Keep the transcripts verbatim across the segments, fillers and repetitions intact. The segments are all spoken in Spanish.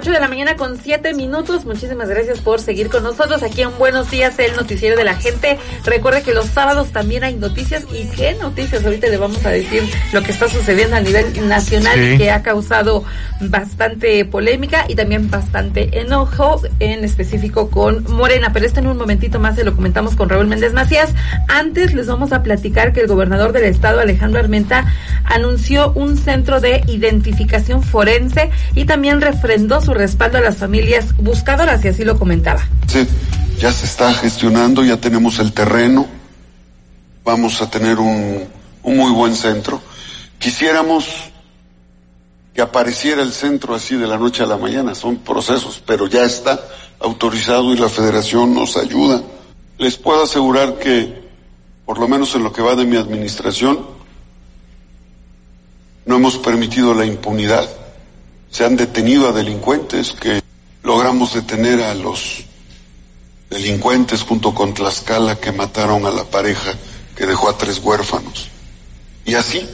ocho de la mañana con siete minutos. Muchísimas gracias por seguir con nosotros aquí en Buenos Días, el noticiero de la gente. Recuerde que los sábados también hay noticias. ¿Y qué noticias? Ahorita le vamos a decir lo que está sucediendo a nivel nacional, sí, que ha causado bastante polémica y también bastante enojo, en específico con Morena. Pero esto en un momentito más se lo comentamos con Raúl Méndez Macías. Antes les vamos a platicar que el gobernador del estado, Alejandro Armenta, anunció un centro de identificación forense y también refrendó su respaldo a las familias buscadoras, y así lo comentaba. Sí, ya se está gestionando, ya tenemos el terreno, vamos a tener un, un muy buen centro. Quisiéramos que apareciera el centro así de la noche a la mañana, son procesos, pero ya está autorizado y la federación nos ayuda. Les puedo asegurar que, por lo menos en lo que va de mi administración, no hemos permitido la impunidad. Se han detenido a delincuentes, que logramos detener a los delincuentes junto con Tlaxcala que mataron a la pareja que dejó a tres huérfanos. Y así.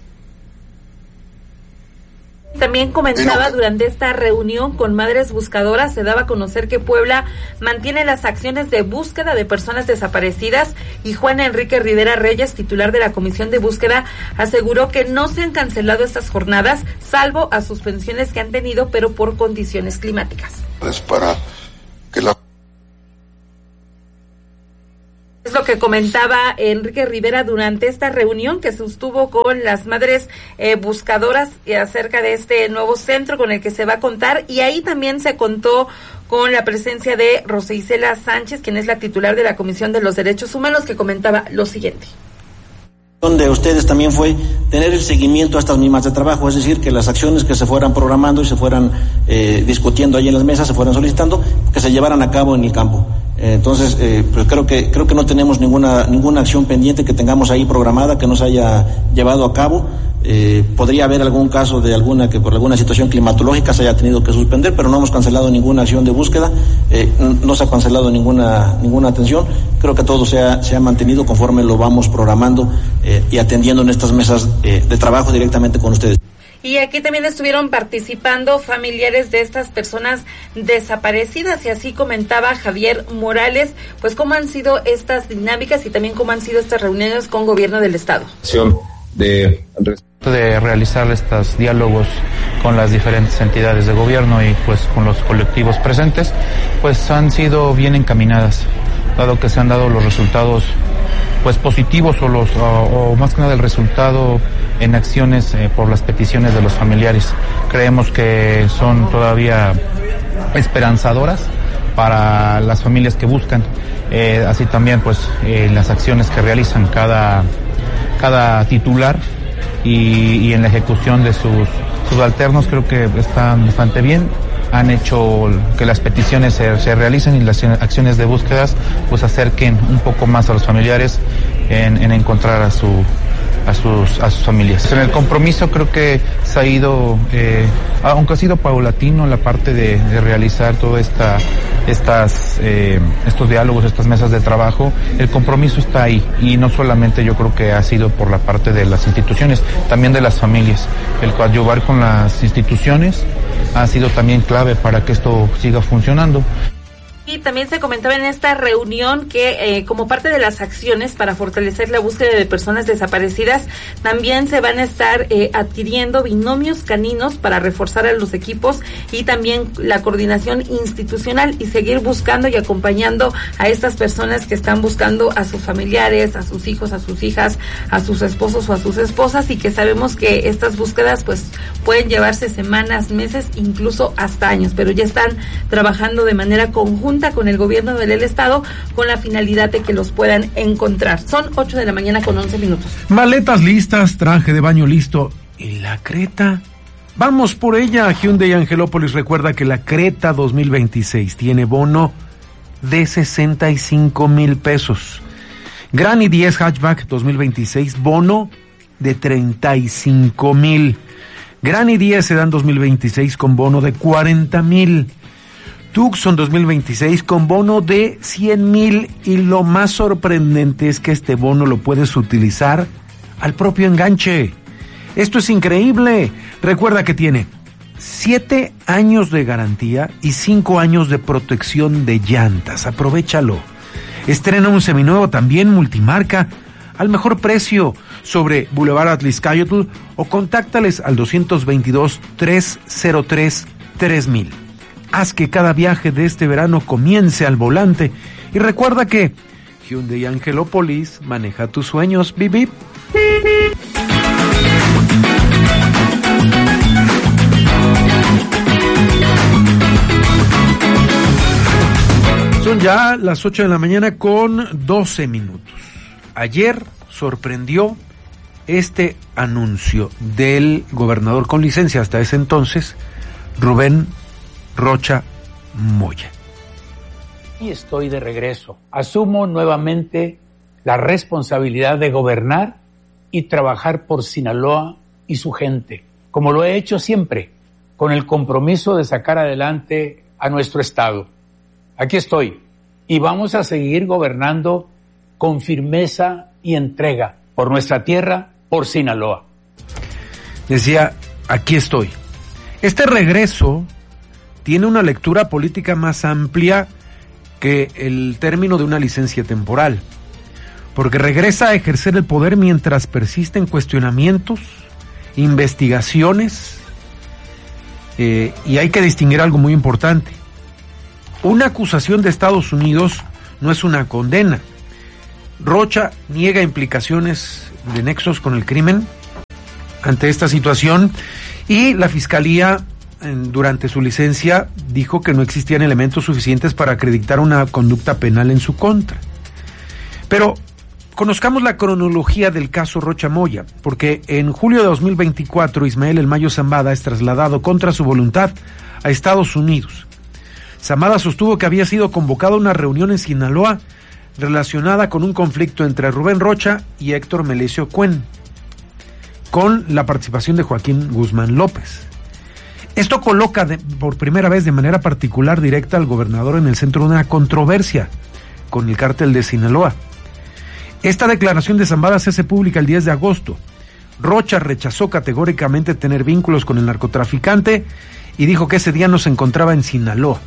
También comentaba bueno, durante esta reunión con Madres Buscadoras, se daba a conocer que Puebla mantiene las acciones de búsqueda de personas desaparecidas, y Juan Enrique Rivera Reyes, titular de la Comisión de Búsqueda, aseguró que no se han cancelado estas jornadas, salvo a suspensiones que han tenido, pero por condiciones climáticas. Es para que la Es lo que comentaba Enrique Rivera durante esta reunión que sostuvo con las madres eh, buscadoras acerca de este nuevo centro con el que se va a contar, y ahí también se contó con la presencia de Rosa Isela Sánchez, quien es la titular de la Comisión de los Derechos Humanos, que comentaba lo siguiente. De ustedes también fue tener el seguimiento a estas mismas de trabajo, es decir, que las acciones que se fueran programando y se fueran eh, discutiendo ahí en las mesas, se fueran solicitando, que se llevaran a cabo en el campo. Eh, entonces, eh, pues creo que creo que no tenemos ninguna ninguna acción pendiente que tengamos ahí programada que no se haya llevado a cabo. Eh, podría haber algún caso de alguna que por alguna situación climatológica se haya tenido que suspender, pero no hemos cancelado ninguna acción de búsqueda, eh, no se ha cancelado ninguna ninguna atención. Creo que todo se ha, se ha mantenido conforme lo vamos programando eh, y atendiendo en estas mesas eh, de trabajo directamente con ustedes. Y aquí también estuvieron participando familiares de estas personas desaparecidas, y así comentaba Javier Morales, pues cómo han sido estas dinámicas y también cómo han sido estas reuniones con gobierno del estado. De, de realizar estos diálogos con las diferentes entidades de gobierno y pues con los colectivos presentes, pues han sido bien encaminadas, dado que se han dado los resultados pues positivos o los o, o más que nada el resultado en acciones eh, por las peticiones de los familiares. Creemos que son todavía esperanzadoras para las familias que buscan, eh, así también pues eh, las acciones que realizan cada cada titular y, y en la ejecución de sus subalternos, creo que están bastante bien. Han hecho que las peticiones se, se realicen y las acciones de búsquedas pues acerquen un poco más a los familiares en, en encontrar a su a sus a sus familias. En el compromiso creo que se ha ido, eh, aunque ha sido paulatino la parte de, de realizar toda esta estas eh, estos diálogos, estas mesas de trabajo, el compromiso está ahí, y no solamente yo creo que ha sido por la parte de las instituciones, también de las familias. El coadyuvar con las instituciones ha sido también clave para que esto siga funcionando. Y también se comentaba en esta reunión que eh, como parte de las acciones para fortalecer la búsqueda de personas desaparecidas, también se van a estar eh, adquiriendo binomios caninos para reforzar a los equipos y también la coordinación institucional, y seguir buscando y acompañando a estas personas que están buscando a sus familiares, a sus hijos, a sus hijas, a sus esposos o a sus esposas, y que sabemos que estas búsquedas pues pueden llevarse semanas, meses, incluso hasta años, pero ya están trabajando de manera conjunta con el gobierno del estado con la finalidad de que los puedan encontrar. Son ocho de la mañana con once minutos. Maletas listas, traje de baño listo. ¿Y la Creta? Vamos por ella. Hyundai Angelópolis recuerda que la Creta dos mil veintiséis tiene bono de sesenta y cinco mil pesos. Gran i diez Hatchback dos mil veintiséis, bono de treinta y cinco mil. Gran i diez Sedan dos mil veintiséis con bono de cuarenta mil. Tucson dos mil veintiséis con bono de cien mil, y lo más sorprendente es que este bono lo puedes utilizar al propio enganche. Esto es increíble. Recuerda que tiene siete años de garantía y cinco años de protección de llantas. Aprovechalo. Estrena un seminuevo también multimarca al mejor precio sobre Boulevard Atlixcáyotl o contáctales al doscientos veintidós, trescientos tres, tres mil. Haz que cada viaje de este verano comience al volante y recuerda que Hyundai Angelópolis maneja tus sueños, bip bip. Son ya las ocho de la mañana con doce minutos. Ayer sorprendió este anuncio del gobernador con licencia hasta ese entonces, Rubén Rocha Moya. Y estoy de regreso. Asumo nuevamente la responsabilidad de gobernar y trabajar por Sinaloa y su gente, como lo he hecho siempre, con el compromiso de sacar adelante a nuestro estado. Aquí estoy, y vamos a seguir gobernando con firmeza y entrega por nuestra tierra, por Sinaloa. Decía, aquí estoy. Este regreso tiene una lectura política más amplia que el término de una licencia temporal, porque regresa a ejercer el poder mientras persisten cuestionamientos, investigaciones, eh, y hay que distinguir algo muy importante. Una acusación de Estados Unidos no es una condena. Rocha niega implicaciones de nexos con el crimen ante esta situación y la Fiscalía durante su licencia dijo que no existían elementos suficientes para acreditar una conducta penal en su contra. Pero conozcamos la cronología del caso Rocha Moya, porque en julio de dos mil veinticuatro Ismael El Mayo Zambada es trasladado contra su voluntad a Estados Unidos. Zambada sostuvo que había sido convocado a una reunión en Sinaloa relacionada con un conflicto entre Rubén Rocha y Héctor Melesio Cuen, con la participación de Joaquín Guzmán López. Esto coloca de, por primera vez de manera particular directa al gobernador en el centro de una controversia con el cártel de Sinaloa. Esta declaración de Zambada se hace pública el diez de agosto. Rocha rechazó categóricamente tener vínculos con el narcotraficante y dijo que ese día no se encontraba en Sinaloa.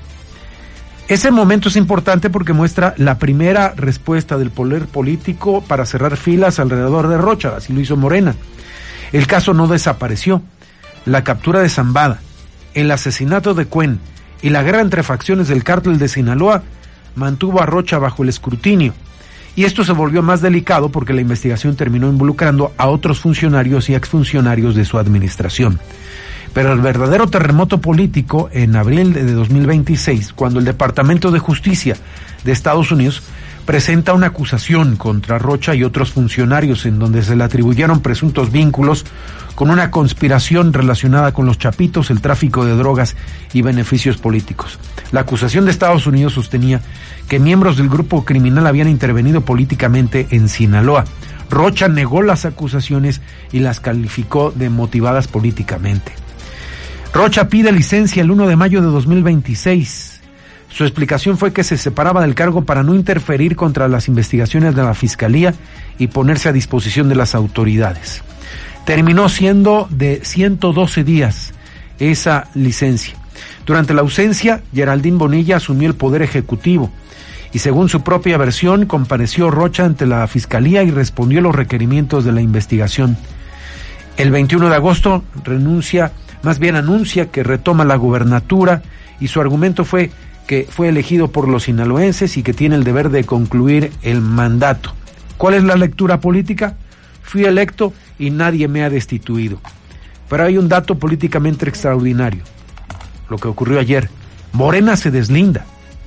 Ese momento es importante porque muestra la primera respuesta del poder político para cerrar filas alrededor de Rocha, así lo hizo Morena. El caso no desapareció. La captura de Zambada, el asesinato de Cuen y la guerra entre facciones del cártel de Sinaloa mantuvo a Rocha bajo el escrutinio. Y esto se volvió más delicado porque la investigación terminó involucrando a otros funcionarios y exfuncionarios de su administración. Pero el verdadero terremoto político en abril de dos mil veintiséis, cuando el Departamento de Justicia de Estados Unidos presenta una acusación contra Rocha y otros funcionarios en donde se le atribuyeron presuntos vínculos con una conspiración relacionada con los chapitos, el tráfico de drogas y beneficios políticos. La acusación de Estados Unidos sostenía que miembros del grupo criminal habían intervenido políticamente en Sinaloa. Rocha negó las acusaciones y las calificó de motivadas políticamente. Rocha pide licencia el primero de mayo de dos mil veintiséis. Su explicación fue que se separaba del cargo para no interferir contra las investigaciones de la Fiscalía y ponerse a disposición de las autoridades. Terminó siendo de ciento doce días esa licencia. Durante la ausencia, Geraldine Bonilla asumió el poder ejecutivo y según su propia versión, compareció Rocha ante la Fiscalía y respondió a los requerimientos de la investigación. El veintiuno de agosto renuncia, más bien anuncia que retoma la gubernatura y su argumento fue que fue elegido por los sinaloenses y que tiene el deber de concluir el mandato. ¿Cuál es la lectura política? Fui electo y nadie me ha destituido. Pero hay un dato políticamente extraordinario. Lo que ocurrió ayer. Morena se deslinda.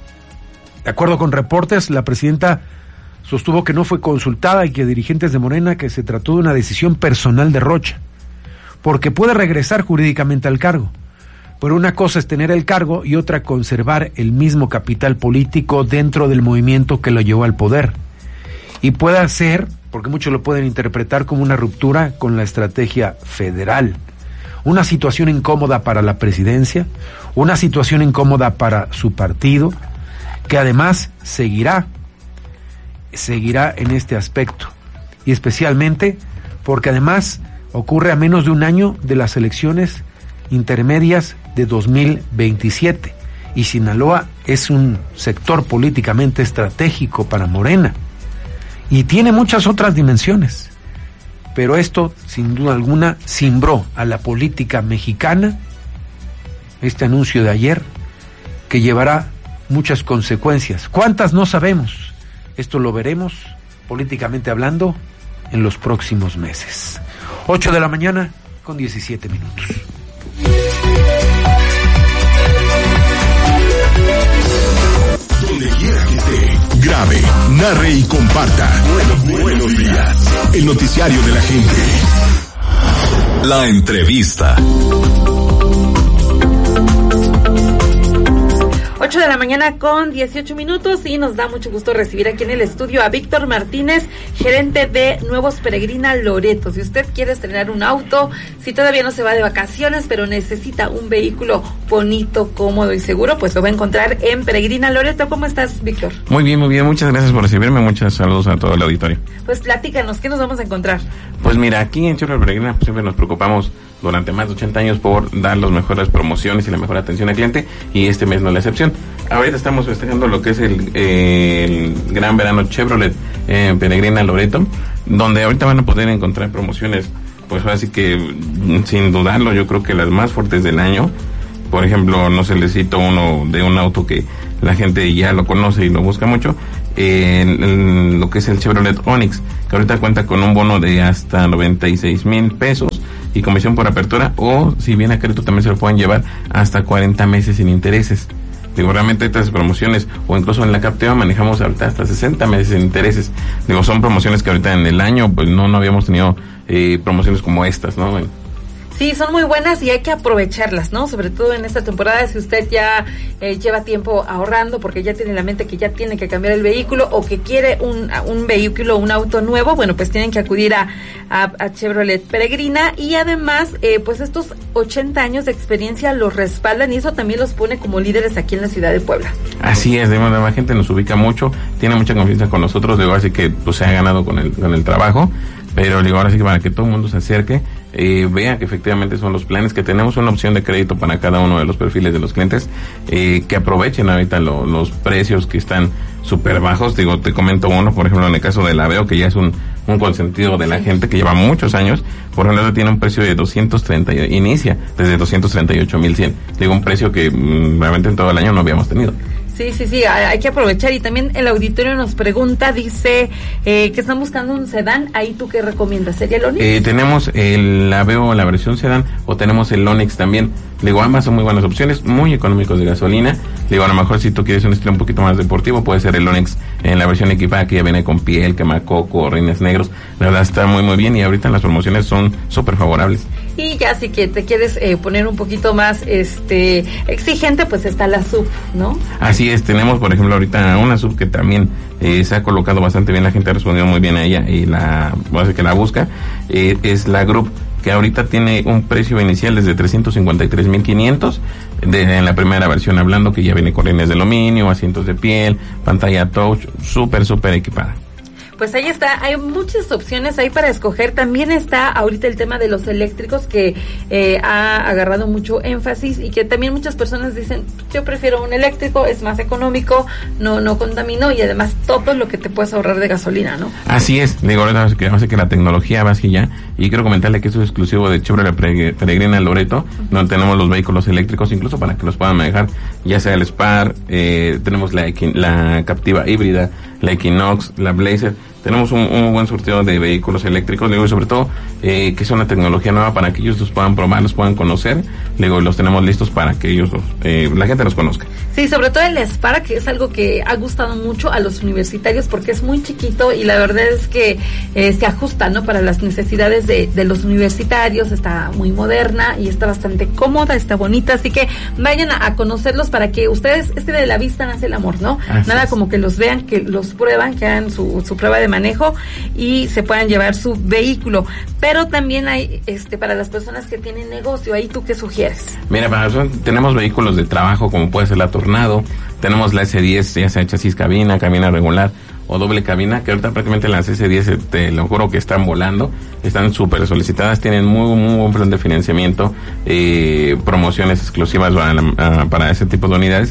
De acuerdo con reportes, la presidenta sostuvo que no fue consultada y que dirigentes de Morena que se trató de una decisión personal de Rocha, porque puede regresar jurídicamente al cargo. Pero una cosa es tener el cargo y otra conservar el mismo capital político dentro del movimiento que lo llevó al poder. Y puede ser, porque muchos lo pueden interpretar como una ruptura con la estrategia federal. Una situación incómoda para la presidencia, una situación incómoda para su partido, que además seguirá, seguirá en este aspecto. Y especialmente porque además ocurre a menos de un año de las elecciones intermedias de dos mil veintisiete. Y Sinaloa es un sector políticamente estratégico para Morena y tiene muchas otras dimensiones, pero esto sin duda alguna cimbró a la política mexicana, este anuncio de ayer, que llevará muchas consecuencias. ¿Cuántas? No sabemos. Esto lo veremos, políticamente hablando, en los próximos meses. ocho de la mañana con diecisiete minutos. Donde quiera que esté, grabe, narre y comparta. Buenos, buenos días. El noticiario de la gente. La entrevista. ocho de la mañana con dieciocho minutos y nos da mucho gusto recibir aquí en el estudio a Víctor Martínez, gerente de Nuevos Peregrina Loreto. Si usted quiere estrenar un auto, si todavía no se va de vacaciones, pero necesita un vehículo bonito, cómodo y seguro, pues lo va a encontrar en Peregrina Loreto. ¿Cómo estás, Víctor? Muy bien, muy bien. Muchas gracias por recibirme. Muchos saludos a todo el auditorio. Pues platícanos, ¿qué nos vamos a encontrar? Pues mira, aquí en Chevrolet Peregrina pues, siempre nos preocupamos durante más de ochenta años por dar las mejores promociones y la mejor atención al cliente, y este mes no es la excepción. Ahorita estamos festejando lo que es el, eh, el gran verano Chevrolet en eh, Peregrina Loreto, donde ahorita van a poder encontrar promociones, pues así que sin dudarlo, yo creo que las más fuertes del año. Por ejemplo, no sé, les cito uno de un auto que la gente ya lo conoce y lo busca mucho, eh, en, en lo que es el Chevrolet Onix, que ahorita cuenta con un bono de hasta noventa y seis mil pesos y comisión por apertura, o si viene a crédito también se lo pueden llevar hasta cuarenta meses sin intereses. Digo, realmente estas promociones, o incluso en la Captiva manejamos ahorita hasta sesenta meses sin intereses. Digo, son promociones que ahorita en el año pues no, no habíamos tenido eh, promociones como estas, ¿no? Bueno, sí, son muy buenas y hay que aprovecharlas, ¿no? Sobre todo en esta temporada, si usted ya eh, lleva tiempo ahorrando porque ya tiene en la mente que ya tiene que cambiar el vehículo o que quiere un, un vehículo, un auto nuevo, bueno, pues tienen que acudir a, a, a Chevrolet Peregrina, y además, eh, pues estos ochenta años de experiencia los respaldan y eso también los pone como líderes aquí en la ciudad de Puebla. Así es, digamos, la gente nos ubica mucho, tiene mucha confianza con nosotros, digo, así que pues se ha ganado con el, con el trabajo. Pero digo, ahora sí que para que todo el mundo se acerque, eh, vea que efectivamente son los planes, que tenemos una opción de crédito para cada uno de los perfiles de los clientes, eh, que aprovechen ahorita lo, los precios que están súper bajos. Digo, te comento uno, por ejemplo, en el caso del Aveo, que ya es un, un consentido de la gente, que lleva muchos años, por ejemplo, tiene un precio de doscientos treinta, inicia desde doscientos treinta y ocho mil cien. Digo, un precio que mmm, realmente en todo el año no habíamos tenido. Sí, sí, sí, hay que aprovechar. Y también el auditorio nos pregunta, dice eh, que están buscando un sedán. ¿Ahí tú qué recomiendas? ¿Sería el Onix? Eh, tenemos el Aveo, la versión sedán, o tenemos el Onix también. Digo, ambas son muy buenas opciones, muy económicos de gasolina. Digo, a lo mejor si tú quieres un estilo un poquito más deportivo, puede ser el Onix en la versión equipada, que ya viene con piel, quemacoco, rines negros. La verdad está muy, muy bien, y ahorita las promociones son súper favorables. Y ya si que te quieres eh, poner un poquito más este exigente, pues está la S U V, ¿no? Así es, tenemos por ejemplo ahorita una S U V que también eh, se ha colocado bastante bien, la gente ha respondido muy bien a ella y la, voy a decir que la busca, eh, es la Group, que ahorita tiene un precio inicial desde trescientos cincuenta y tres mil quinientos, de, en la primera versión hablando, que ya viene con rines de aluminio, asientos de piel, pantalla touch, súper, súper equipada. Pues ahí está, hay muchas opciones ahí para escoger. También está ahorita el tema de los eléctricos, que eh, ha agarrado mucho énfasis, y que también muchas personas dicen, yo prefiero un eléctrico, es más económico, no no contamino, y además todo lo que te puedes ahorrar de gasolina, ¿no? Así es, digo, ahora que hace que la tecnología va así ya, y quiero comentarle que esto es exclusivo de Chevrolet Peregrina Loreto, uh-huh. donde tenemos los vehículos eléctricos, incluso para que los puedan manejar, ya sea el Spar, eh, tenemos la, la Captiva híbrida, la Equinox, la Blazer. Tenemos un, un buen surtido de vehículos eléctricos, digo, y sobre todo eh, que es una tecnología nueva para que ellos los puedan probar, los puedan conocer, digo, los tenemos listos para que ellos, los, eh, la gente los conozca. Sí, sobre todo el Spar, que es algo que ha gustado mucho a los universitarios porque es muy chiquito y la verdad es que eh, se ajusta, ¿no?, para las necesidades de, de los universitarios, está muy moderna y está bastante cómoda, está bonita, así que vayan a, a conocerlos para que ustedes, este de la vista nace el amor, ¿no? Así Nada es. Como que los vean, que los prueban, que hagan su, su prueba de manejo y se puedan llevar su vehículo. Pero también hay este para las personas que tienen negocio, ¿ahí tú qué sugieres? Mira, para eso tenemos vehículos de trabajo como puede ser la Tornado, tenemos la ese diez, ya sea chasis cabina, cabina regular o doble cabina, que ahorita prácticamente las ese diez, te lo juro que están volando, están súper solicitadas, tienen muy, muy buen plan de financiamiento, eh, promociones exclusivas para, la, para ese tipo de unidades.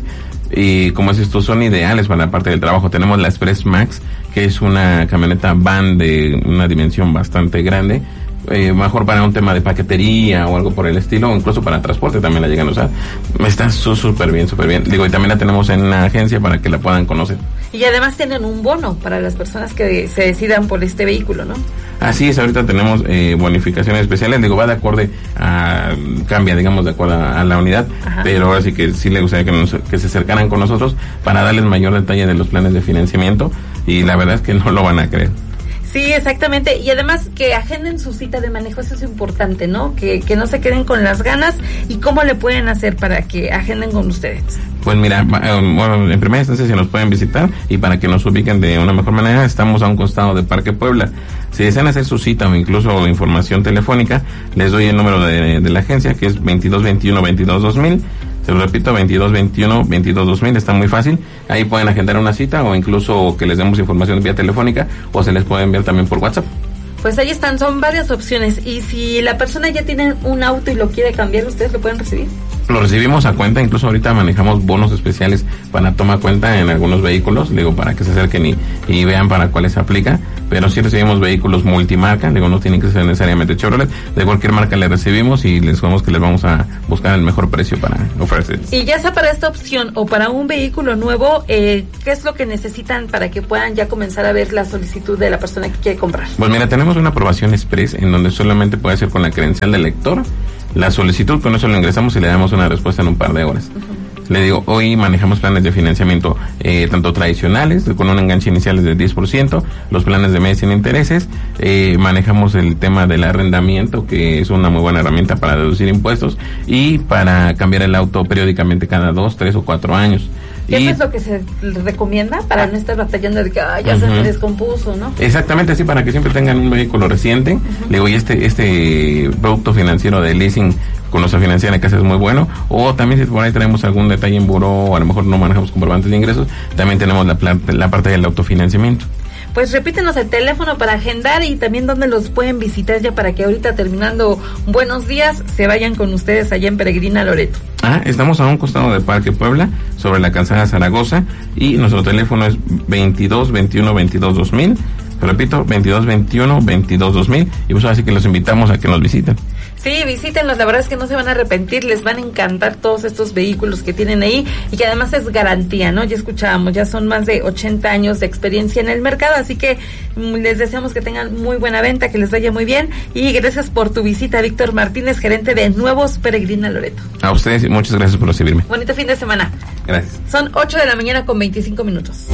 Y como dices tú, son ideales para la parte del trabajo. Tenemos la Express Max, que es una camioneta van de una dimensión bastante grande, eh, mejor para un tema de paquetería o algo por el estilo, o incluso para transporte también la llegan a usar. Está súper bien, súper bien. Digo, y también la tenemos en la agencia para que la puedan conocer. Y además tienen un bono para las personas que se decidan por este vehículo, ¿no? Así es, ahorita tenemos eh, bonificaciones especiales, digo, va de acuerdo a, cambia, digamos, de acuerdo a, a la unidad. Ajá. Pero ahora sí que sí le gustaría que, nos, que se acercaran con nosotros para darles mayor detalle de los planes de financiamiento, y la verdad es que no lo van a creer. Sí, exactamente, y además que agenden su cita de manejo, eso es importante, ¿no? Que, que no se queden con las ganas. ¿Y cómo le pueden hacer para que agenden con ustedes? Pues mira, bueno, en primera instancia se nos pueden visitar, y para que nos ubiquen de una mejor manera, estamos a un costado de Parque Puebla. Si desean hacer su cita o incluso información telefónica, les doy el número de, de la agencia, que es veintidós veintiuno veintidós dos mil. Se lo repito, veintidós veintiuno veintidós dos mil, está muy fácil. Ahí pueden agendar una cita o incluso que les demos información vía telefónica, o se les puede enviar también por WhatsApp. Pues ahí están, son varias opciones. Y si la persona ya tiene un auto y lo quiere cambiar, ¿ustedes lo pueden recibir? Lo recibimos a cuenta, incluso ahorita manejamos bonos especiales para toma cuenta en algunos vehículos, digo, para que se acerquen y, y vean para cuáles se aplica, pero sí recibimos vehículos multimarca, digo, no tienen que ser necesariamente Chevrolet, de cualquier marca le recibimos y les vamos que les vamos a buscar el mejor precio para ofrecerles. Y ya sea para esta opción o para un vehículo nuevo, eh, ¿qué es lo que necesitan para que puedan ya comenzar a ver la solicitud de la persona que quiere comprar? Pues mira, tenemos una aprobación express en donde solamente puede ser con la credencial del lector la solicitud, con eso lo ingresamos y le damos una respuesta en un par de horas. Uh-huh. Le digo, hoy manejamos planes de financiamiento eh, tanto tradicionales, con un enganche inicial del diez por ciento, los planes de mes sin intereses, eh, manejamos el tema del arrendamiento, que es una muy buena herramienta para deducir impuestos, y para cambiar el auto periódicamente cada dos, tres o cuatro años. ¿Y eso es lo que se recomienda para no estar batallando de que ah, ya uh-huh. se me descompuso, ¿no? Exactamente, así para que siempre tengan un vehículo reciente. Uh-huh. Le digo, y este este producto financiero de leasing con nuestra financiera en casa es muy bueno. O también si por ahí tenemos algún detalle en buró, o a lo mejor no manejamos comprobantes de ingresos, también tenemos la, la parte del autofinanciamiento. Pues repítenos el teléfono para agendar y también dónde los pueden visitar, ya para que ahorita terminando Buenos Días se vayan con ustedes allá en Peregrina Loreto. Ah, estamos a un costado de Parque Puebla, sobre la calzada Zaragoza, y nuestro teléfono es veintidós veintiuno veintidós dos mil. Repito, veintidós veintiuno veintidós dos mil, y pues así que los invitamos a que nos visiten. Sí, visítenlos, la verdad es que no se van a arrepentir, les van a encantar todos estos vehículos que tienen ahí, y que además es garantía, ¿no? Ya escuchábamos, ya son más de ochenta años de experiencia en el mercado, así que mm, les deseamos que tengan muy buena venta, que les vaya muy bien, y gracias por tu visita, Víctor Martínez, gerente de Nuevos Peregrina Loreto. A ustedes y muchas gracias por recibirme. Bonito fin de semana. Gracias. Son ocho de la mañana con veinticinco minutos.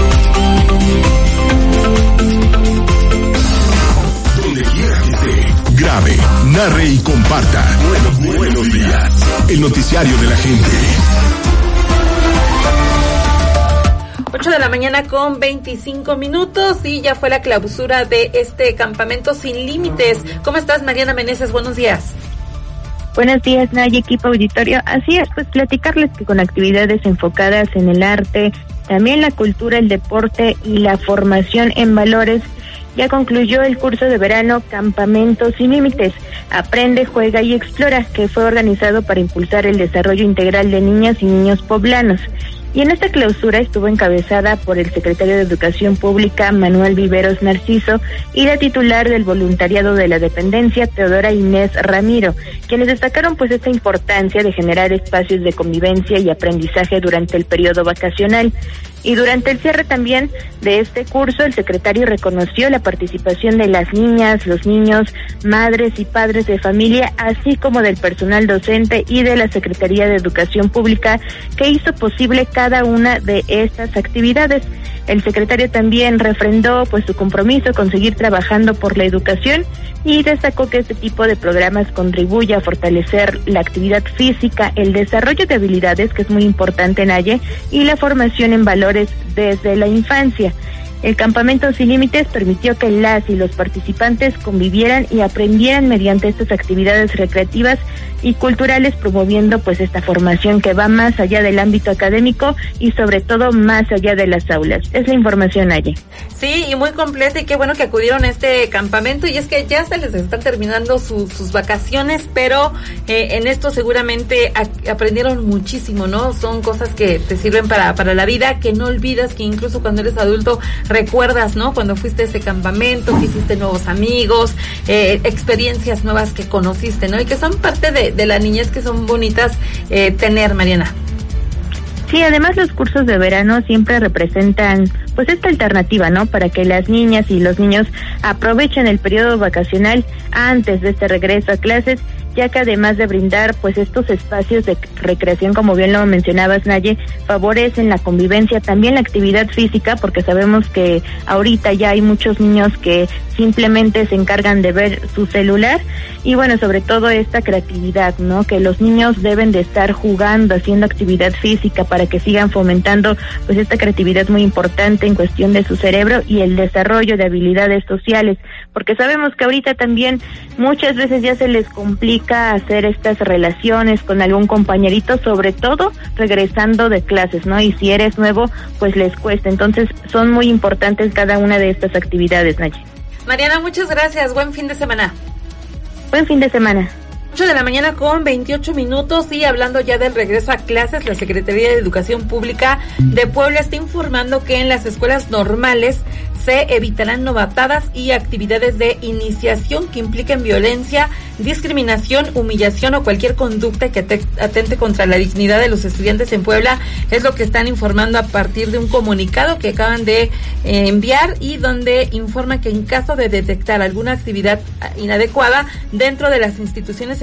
Donde quiera que esté, grabe, narre y comparta. Buenos, buenos días. El noticiario de la gente. ocho de la mañana con veinticinco minutos, y ya fue la clausura de este campamento sin límites. ¿Cómo estás, Mariana Meneses? Buenos días. Buenos días, Nay, equipo auditorio. Así es, pues platicarles que con actividades enfocadas en el arte, también la cultura, el deporte y la formación en valores, ya concluyó el curso de verano Campamento Sin Límites, Aprende, Juega y Explora, que fue organizado para impulsar el desarrollo integral de niñas y niños poblanos. Y en esta clausura estuvo encabezada por el secretario de Educación Pública, Manuel Viveros Narciso, y la titular del voluntariado de la dependencia, Teodora Inés Ramiro, quienes destacaron pues esta importancia de generar espacios de convivencia y aprendizaje durante el periodo vacacional. Y durante el cierre también de este curso, el secretario reconoció la participación de las niñas, los niños, madres y padres de familia, así como del personal docente y de la Secretaría de Educación Pública, que hizo posible cada una de estas actividades. El secretario también refrendó pues su compromiso con seguir trabajando por la educación y destacó que este tipo de programas contribuye a fortalecer la actividad física, el desarrollo de habilidades, que es muy importante en Naye, y la formación en valores desde la infancia. El campamento Sin Límites permitió que las y los participantes convivieran y aprendieran mediante estas actividades recreativas y culturales, promoviendo pues esta formación que va más allá del ámbito académico y sobre todo más allá de las aulas. Es la información, Aye. Sí, y muy completa, y qué bueno que acudieron a este campamento, y es que ya se les están terminando su, sus vacaciones, pero eh, en esto seguramente a, aprendieron muchísimo, ¿no? Son cosas que te sirven para, para la vida, que no olvidas, que incluso cuando eres adulto recuerdas, ¿no? Cuando fuiste a ese campamento, que hiciste nuevos amigos, eh, experiencias nuevas que conociste, ¿no? Y que son parte de, de la niñez, que son bonitas eh, tener, Mariana. Sí, además los cursos de verano siempre representan pues esta alternativa, ¿no? Para que las niñas y los niños aprovechen el periodo vacacional antes de este regreso a clases, ya que además de brindar pues estos espacios de recreación, como bien lo mencionabas, Naye, favorecen la convivencia, también la actividad física, porque sabemos que ahorita ya hay muchos niños que simplemente se encargan de ver su celular, y bueno, sobre todo esta creatividad, ¿no? Que los niños deben de estar jugando, haciendo actividad física para que sigan fomentando pues esta creatividad muy importante en cuestión de su cerebro y el desarrollo de habilidades sociales, porque sabemos que ahorita también muchas veces ya se les complica hacer estas relaciones con algún compañerito, sobre todo regresando de clases, ¿no? Y si eres nuevo, pues les cuesta. Entonces, son muy importantes cada una de estas actividades, Naye. Mariana, muchas gracias. Buen fin de semana. Buen fin de semana. ocho de la mañana con veintiocho minutos, y hablando ya del regreso a clases, la Secretaría de Educación Pública de Puebla está informando que en las escuelas normales se evitarán novatadas y actividades de iniciación que impliquen violencia, discriminación, humillación o cualquier conducta que atente contra la dignidad de los estudiantes en Puebla. Es lo que están informando a partir de un comunicado que acaban de eh, enviar, y donde informa que en caso de detectar alguna actividad inadecuada dentro de las instituciones